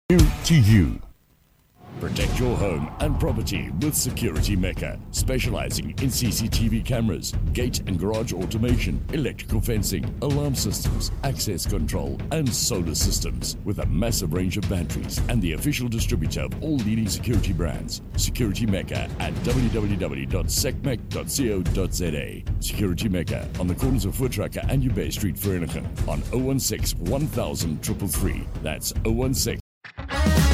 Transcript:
New to you. Protect your home and property with Security Mecca, specializing in CCTV cameras, gate and garage automation, electrical fencing, alarm systems, access control, and solar systems. With a massive range of batteries and the official distributor of all leading security brands, Security Mecca at www.secmec.co.za. Security Mecca on the corners of Voortrekker and Ubey Street, Vereniging, on 016 1000 333. That's 016